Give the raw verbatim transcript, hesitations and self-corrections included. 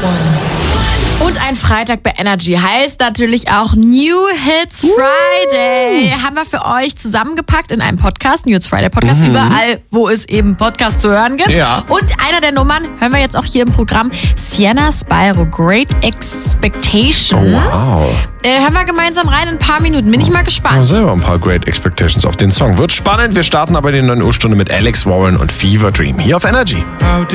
Und ein Freitag bei Energy heißt natürlich auch New Hits Friday. Haben wir für euch zusammengepackt in einem Podcast, New Hits Friday Podcast, mhm. überall, wo es eben Podcasts zu hören gibt. Ja. Und einer der Nummern hören wir jetzt auch hier im Programm, Sienna Spyro, Great Expectations. Oh, wow. Äh, hören wir gemeinsam rein in ein paar Minuten. Bin ich mal gespannt. Ja, selber ein paar Great Expectations auf den Song. Wird spannend. Wir starten aber die neun Uhr Stunde mit Alex Warren und Fever Dream hier auf Energy.